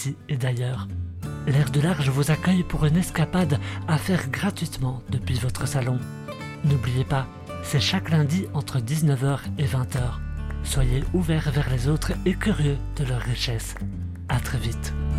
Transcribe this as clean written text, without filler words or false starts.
d'ici et d'ailleurs. L'Air de Large vous accueille pour une escapade à faire gratuitement depuis votre salon. N'oubliez pas, c'est chaque lundi entre 19h et 20h. Soyez ouverts vers les autres et curieux de leur richesse. À très vite.